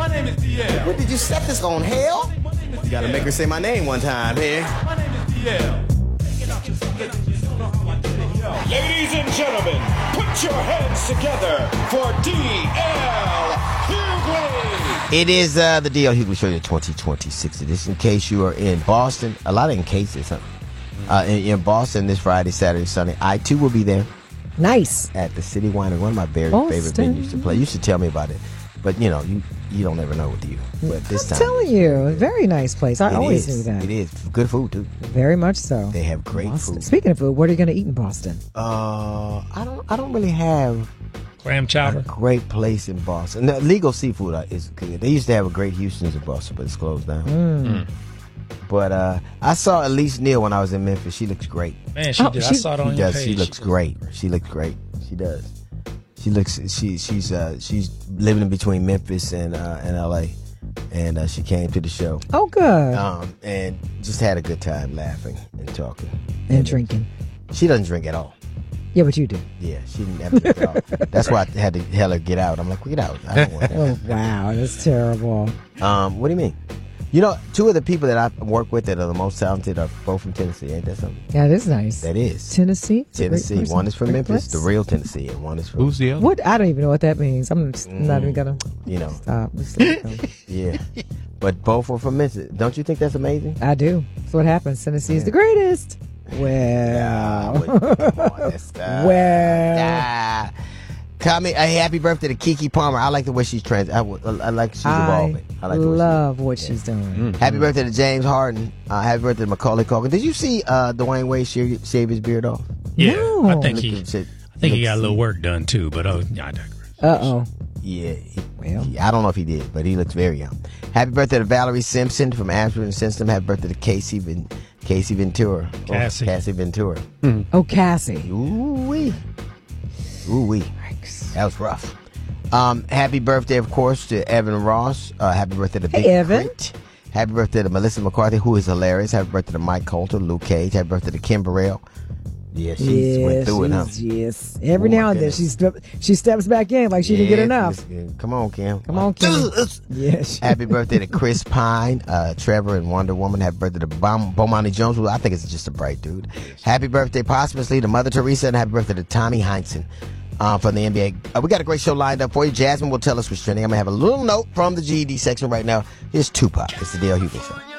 My name is DL. What did you set this on, hell? You gotta make her say my name one time here. My name is DL. Ladies and gentlemen, put your hands together for D.L. Hughley. It is the D.L. Hughley Show, the 2026 edition. In case you are in Boston, a lot of in cases, huh? In Boston this Friday, Saturday, Sunday. I too will be there. Nice. At the City Winery, one of my very favorite venues to play. You should tell me about it. But, you know, you don't ever know with you. But this I'm time. telling you, very nice place. I always knew that. It is. Good food, too. Very much so. They have great food. Speaking of food, what are you going to eat in Boston? I don't really have clam chowder. A great place in Boston. No, Legal Seafood is good. They used to have a great Houston's in Boston, but it's closed down. But I saw Elise Neal when I was in Memphis. She looks great. Man, she did. I saw it on your page. She looks great. She looks great. She does. She looks. She's living in between Memphis and L.A. And she came to the show. Oh, good. And just had a good time laughing and talking and drinking. She doesn't drink at all. Yeah, but you do. Yeah, she didn't have to drink at all. That's why I had to tell her get out. I'm like, well, get out. I don't want to. Oh, wow, that's terrible. What do you mean? You know, two of the people that I work with that are the most talented are both from Tennessee. Ain't that something? Yeah, it is nice. That is. Tennessee? Tennessee. One is from Memphis, the real Tennessee, and one is from... Who's the other? What? I don't even know what that means. I'm not even going to... You know. Stop. Yeah. But both are from Memphis. Don't you think that's amazing? I do. That's what happens. Tennessee is the greatest. Well. Come on. Well. Happy birthday to Keke Palmer. I like the way she's I like she's evolving. I like love what she's doing. Happy birthday to James Harden. Happy birthday to Macaulay Culkin. Did you see Dwayne Wade shave his beard off? Yeah, no. I think he got a little work done too. But I digress. Uh-oh. Yeah. I don't know if he did, but he looks very young. Happy birthday to Valerie Simpson from Ashford and Simpson. Happy birthday to Casey Ventura. Cassie Ventura. Oh, Cassie. Ooh-wee. That was rough. Happy birthday, of course, to Evan Ross. Happy birthday to Big Evan. Crit. Happy birthday to Melissa McCarthy, who is hilarious. Happy birthday to Mike Coulter, Luke Cage. Happy birthday to Kim Burrell. Yeah, she went through it, huh? Yes. Every now and then she steps back in like she didn't get enough. Come on, Kim. Come on, Kim. Yes. Happy birthday to Chris Pine, Trevor, and Wonder Woman. Happy birthday to Bomani Jones, who I think is just a bright dude. Happy birthday, posthumously, to Mother Teresa, and happy birthday to Tommy Heinsohn. From the NBA. We got a great show lined up for you. Jasmine will tell us what's trending. I'm going to have a little note from the GED section right now. Here's Tupac. It's the D.L. Hughley Show.